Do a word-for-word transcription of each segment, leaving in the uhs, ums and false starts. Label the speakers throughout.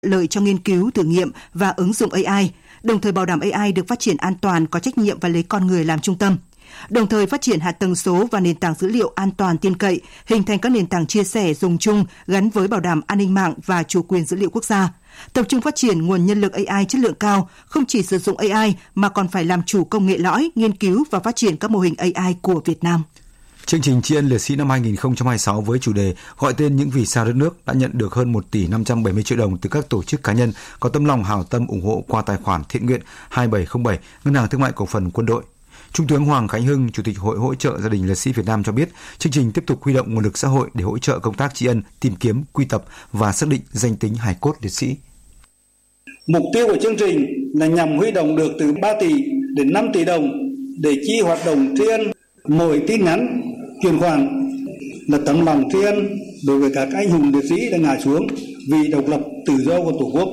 Speaker 1: lợi cho nghiên cứu, thử nghiệm và ứng dụng a i, đồng thời bảo đảm a i được phát triển an toàn, có trách nhiệm và lấy con người làm trung tâm. Đồng thời phát triển hạ tầng số và nền tảng dữ liệu an toàn tin cậy, hình thành các nền tảng chia sẻ dùng chung gắn với bảo đảm an ninh mạng và chủ quyền dữ liệu quốc gia. Tập trung phát triển nguồn nhân lực a i chất lượng cao, không chỉ sử dụng a i mà còn phải làm chủ công nghệ lõi, nghiên cứu và phát triển các mô hình a i của Việt Nam.
Speaker 2: Chương trình tri ân liệt sĩ năm hai không hai sáu với chủ đề gọi tên những vì sao đất nước đã nhận được hơn một tỷ năm trăm bảy mươi triệu đồng từ các tổ chức cá nhân có tấm lòng hảo tâm ủng hộ qua tài khoản thiện nguyện hai bảy không bảy Ngân hàng Thương mại Cổ phần Quân đội. Trung tướng Hoàng Khánh Hưng, Chủ tịch Hội hỗ trợ gia đình liệt sĩ Việt Nam cho biết, chương trình tiếp tục huy động nguồn lực xã hội để hỗ trợ công tác tri ân, tìm kiếm, quy tập và xác định danh tính hài cốt liệt sĩ.
Speaker 3: Mục tiêu của chương trình là nhằm huy động được từ ba tỷ đến năm tỷ đồng để chi hoạt động tri ân. Mỗi tin nhắn chuyển khoản là tấm lòng tri ân đối với các anh hùng liệt sĩ đã ngã xuống vì độc lập tự do của Tổ quốc.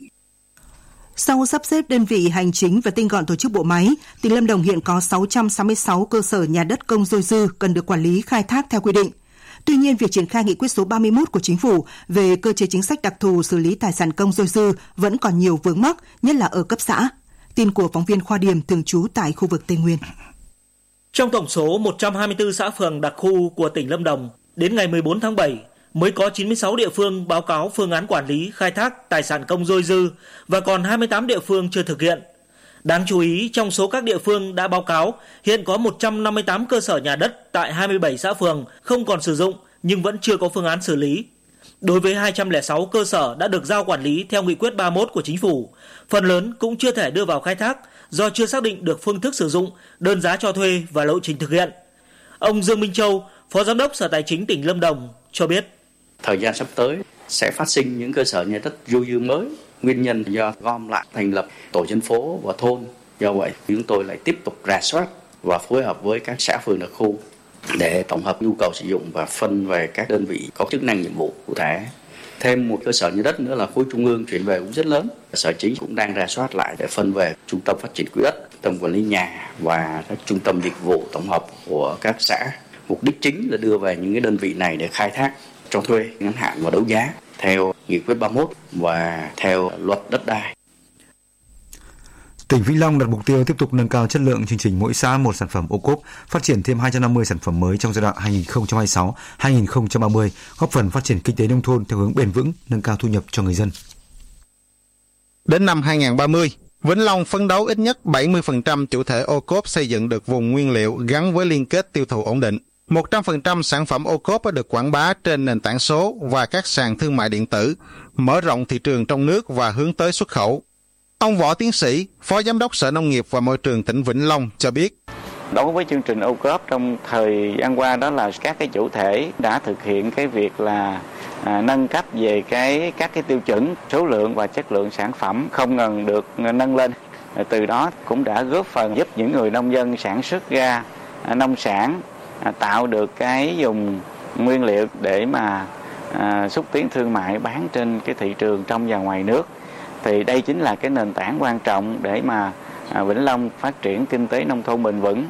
Speaker 1: Sau sắp xếp đơn vị hành chính và tinh gọn tổ chức bộ máy, tỉnh Lâm Đồng hiện có sáu trăm sáu mươi sáu cơ sở nhà đất công dôi dư cần được quản lý khai thác theo quy định. Tuy nhiên, việc triển khai nghị quyết số ba mươi mốt của Chính phủ về cơ chế chính sách đặc thù xử lý tài sản công dôi dư vẫn còn nhiều vướng mắc, nhất là ở cấp xã. Tin của phóng viên Khoa Điểm thường trú tại khu vực Tây Nguyên.
Speaker 4: Trong tổng số một trăm hai mươi tư xã phường đặc khu của tỉnh Lâm Đồng, đến ngày mười bốn tháng bảy mới có chín mươi sáu địa phương báo cáo phương án quản lý khai thác tài sản công dôi dư và còn hai mươi tám địa phương chưa thực hiện. Đáng chú ý, trong số các địa phương đã báo cáo, hiện có một trăm năm mươi tám cơ sở nhà đất tại hai mươi bảy xã phường không còn sử dụng nhưng vẫn chưa có phương án xử lý. Đối với hai trăm lẻ sáu cơ sở đã được giao quản lý theo nghị quyết ba mươi mốt của Chính phủ, phần lớn cũng chưa thể đưa vào khai thác do chưa xác định được phương thức sử dụng, đơn giá cho thuê và lộ trình thực hiện. Ông Dương Minh Châu, Phó Giám đốc Sở Tài chính tỉnh Lâm Đồng cho biết.
Speaker 5: Thời gian sắp tới sẽ phát sinh những cơ sở nhà đất dôi dư mới, nguyên nhân do gom lại thành lập tổ dân phố và thôn. Do vậy, chúng tôi lại tiếp tục rà soát và phối hợp với các xã phường đặc khu để tổng hợp nhu cầu sử dụng và phân về các đơn vị có chức năng nhiệm vụ cụ thể. Thêm một cơ sở nhà đất nữa là khối trung ương chuyển về cũng rất lớn. Sở Chính cũng đang rà soát lại để phân về trung tâm phát triển quỹ đất, trung tâm quản lý nhà và các trung tâm dịch vụ tổng hợp của các xã. Mục đích chính là đưa về những cái đơn vị này để khai thác cho thuê ngắn hạn và đấu giá theo nghị quyết ba mươi mốt và theo luật đất đai.
Speaker 2: Tỉnh Vĩnh Long đặt mục tiêu tiếp tục nâng cao chất lượng chương trình mỗi xã một sản phẩm ô cốp, phát triển thêm hai trăm năm mươi sản phẩm mới trong giai đoạn hai nghìn không trăm hai mươi sáu đến hai nghìn không trăm ba mươi, góp phần phát triển kinh tế nông thôn theo hướng bền vững, nâng cao thu nhập cho người dân.
Speaker 6: Đến năm hai nghìn không trăm ba mươi, Vĩnh Long phấn đấu ít nhất bảy mươi phần trăm chủ thể ô cốp xây dựng được vùng nguyên liệu gắn với liên kết tiêu thụ ổn định. một trăm phần trăm sản phẩm ô cốp được quảng bá trên nền tảng số và các sàn thương mại điện tử, mở rộng thị trường trong nước và hướng tới xuất khẩu. Ông Võ Tiến Sĩ, Phó Giám đốc Sở Nông nghiệp và Môi trường tỉnh Vĩnh Long cho biết.
Speaker 7: Đối với chương trình ô cốp trong thời gian qua đó là các cái chủ thể đã thực hiện cái việc là à, nâng cấp về cái các cái tiêu chuẩn số lượng và chất lượng sản phẩm không ngừng được nâng lên. Từ đó cũng đã góp phần giúp những người nông dân sản xuất ra à, nông sản, à, tạo được cái dùng nguyên liệu để mà à, xúc tiến thương mại bán trên cái thị trường trong và ngoài nước. Thì đây chính là cái nền tảng quan trọng để mà à, Vĩnh Long phát triển kinh tế nông thôn bền vững.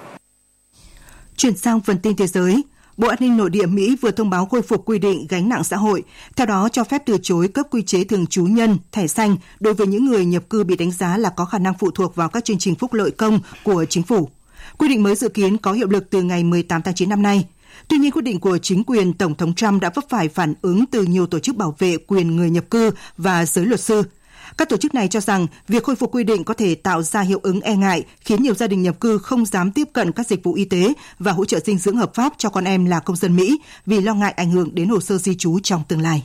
Speaker 1: Chuyển sang phần tin thế giới, Bộ An ninh Nội địa Mỹ vừa thông báo khôi phục quy định gánh nặng xã hội, theo đó cho phép từ chối cấp quy chế thường trú nhân, thẻ xanh đối với những người nhập cư bị đánh giá là có khả năng phụ thuộc vào các chương trình phúc lợi công của chính phủ. Quy định mới dự kiến có hiệu lực từ ngày mười tám tháng chín năm nay. Tuy nhiên, quyết định của chính quyền Tổng thống Trump đã vấp phải phản ứng từ nhiều tổ chức bảo vệ quyền người nhập cư và giới luật sư. Các tổ chức này cho rằng việc khôi phục quy định có thể tạo ra hiệu ứng e ngại, khiến nhiều gia đình nhập cư không dám tiếp cận các dịch vụ y tế và hỗ trợ dinh dưỡng hợp pháp cho con em là công dân Mỹ vì lo ngại ảnh hưởng đến hồ sơ di trú trong tương lai.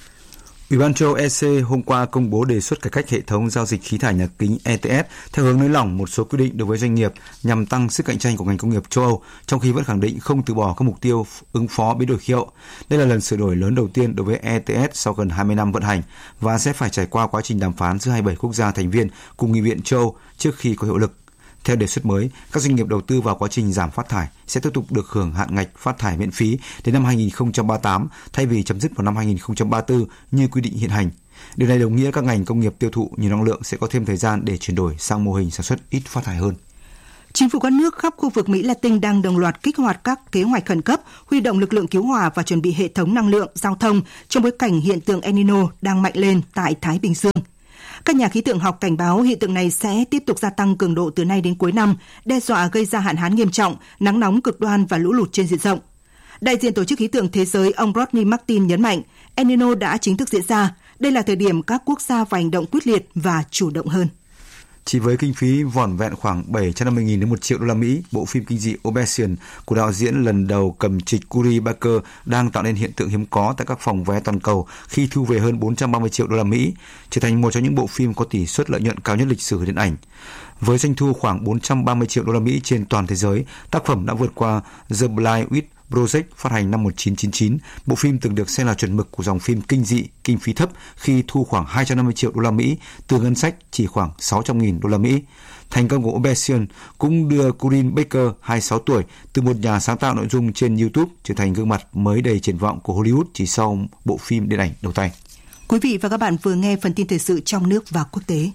Speaker 2: Ủy ban châu Âu E C hôm qua công bố đề xuất cải cách hệ thống giao dịch khí thải nhà kính E T S theo hướng nới lỏng một số quy định đối với doanh nghiệp nhằm tăng sức cạnh tranh của ngành công nghiệp châu Âu, trong khi vẫn khẳng định không từ bỏ các mục tiêu ứng phó biến đổi khí hậu. Đây là lần sửa đổi lớn đầu tiên đối với E T S sau gần hai mươi năm vận hành và sẽ phải trải qua quá trình đàm phán giữa hai mươi bảy quốc gia thành viên cùng Nghị viện châu Âu trước khi có hiệu lực. Theo đề xuất mới, các doanh nghiệp đầu tư vào quá trình giảm phát thải sẽ tiếp tục được hưởng hạn ngạch phát thải miễn phí đến năm hai nghìn không trăm ba mươi tám thay vì chấm dứt vào năm hai nghìn không trăm ba mươi tư như quy định hiện hành. Điều này đồng nghĩa các ngành công nghiệp tiêu thụ như năng lượng sẽ có thêm thời gian để chuyển đổi sang mô hình sản xuất ít phát thải hơn.
Speaker 1: Chính phủ các nước khắp khu vực Mỹ Latin đang đồng loạt kích hoạt các kế hoạch khẩn cấp, huy động lực lượng cứu hỏa và chuẩn bị hệ thống năng lượng, giao thông trong bối cảnh hiện tượng El Nino đang mạnh lên tại Thái Bình Dương. Các nhà khí tượng học cảnh báo hiện tượng này sẽ tiếp tục gia tăng cường độ từ nay đến cuối năm, đe dọa gây ra hạn hán nghiêm trọng, nắng nóng cực đoan và lũ lụt trên diện rộng. Đại diện Tổ chức Khí tượng Thế giới ông Rodney Martin nhấn mạnh, El Nino đã chính thức diễn ra. Đây là thời điểm các quốc gia phải hành động quyết liệt và chủ động hơn.
Speaker 2: Chỉ với kinh phí vỏn vẹn khoảng bảy trăm năm mươi nghìn đến một triệu đô la Mỹ, bộ phim kinh dị Obsession của đạo diễn lần đầu cầm trịch Cory Barker đang tạo nên hiện tượng hiếm có tại các phòng vé toàn cầu khi thu về hơn bốn trăm ba mươi triệu đô la Mỹ, trở thành một trong những bộ phim có tỷ suất lợi nhuận cao nhất lịch sử điện ảnh. Với doanh thu khoảng bốn trăm ba mươi triệu đô la Mỹ trên toàn thế giới, tác phẩm đã vượt qua The Blair Witch Project phát hành năm một nghìn chín trăm chín mươi chín. Bộ phim từng được xem là chuẩn mực của dòng phim kinh dị kinh phí thấp khi thu khoảng hai trăm năm mươi triệu đô la Mỹ từ ngân sách chỉ khoảng sáu trăm nghìn đô la Mỹ. Thành công của Obsession cũng đưa Corinne Baker, hai mươi sáu tuổi, từ một nhà sáng tạo nội dung trên YouTube trở thành gương mặt mới đầy triển vọng của Hollywood chỉ sau bộ phim điện ảnh đầu tay.
Speaker 1: Quý vị và các bạn vừa nghe phần tin thời sự trong nước và quốc tế.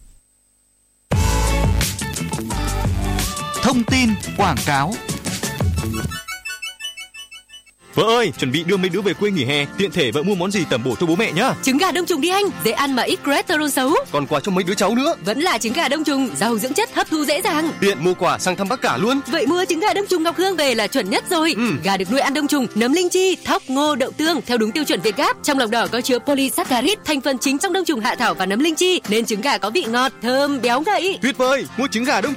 Speaker 8: Thông tin quảng cáo. Vợ ơi, chuẩn bị đưa mấy đứa về quê nghỉ hè, tiện thể vợ mua món gì tẩm bổ cho bố mẹ nhá.
Speaker 9: Trứng gà đông trùng đi anh, dễ ăn mà ít cholesterol xấu.
Speaker 8: Còn quà cho mấy đứa cháu nữa.
Speaker 9: Vẫn là trứng gà đông trùng, giàu dưỡng chất, hấp thu dễ dàng.
Speaker 8: Tiện mua quà sang thăm bác cả luôn.
Speaker 9: Vậy mua trứng gà đông trùng Ngọc Hương về là chuẩn nhất rồi. Ừ. Gà được nuôi ăn đông trùng, nấm linh chi, thóc, ngô, đậu tương theo đúng tiêu chuẩn Việt Gáp. Trong lòng đỏ có chứa polysaccharide, thành phần chính trong đông trùng hạ thảo và nấm linh chi, nên trứng gà có vị ngọt, thơm, béo ngậy.
Speaker 8: Tuyệt vời, mua trứng gà đông trùng